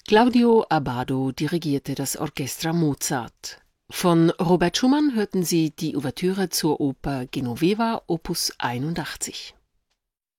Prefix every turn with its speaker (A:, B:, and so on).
A: Claudio Abbado dirigierte das Orchestra Mozart. Von Robert Schumann hörten Sie die Ouvertüre zur Oper Genoveva, Opus 81.